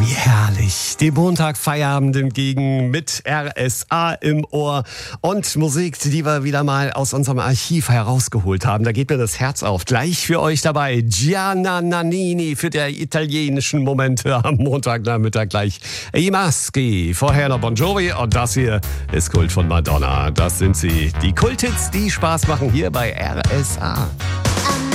Herrlich. Dem Montag Feierabend entgegen mit RSA im Ohr und Musik, die wir wieder mal aus unserem Archiv herausgeholt haben. Da geht mir das Herz auf. Gleich für euch dabei Gianna Nannini für die italienischen Momente am Montagnachmittag gleich. I Maschi, vorher noch Bon Jovi und das hier ist Kult von Madonna. Das sind sie, die Kulthits, die Spaß machen hier bei RSA.